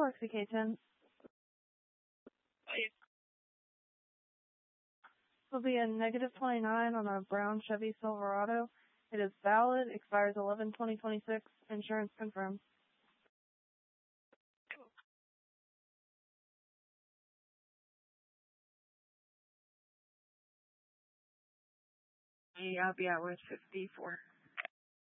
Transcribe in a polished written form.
Lexi K10. This will be a negative 29 on a brown Chevy Silverado. It is valid, expires 11/20/26, insurance confirmed. I'll be out with 54.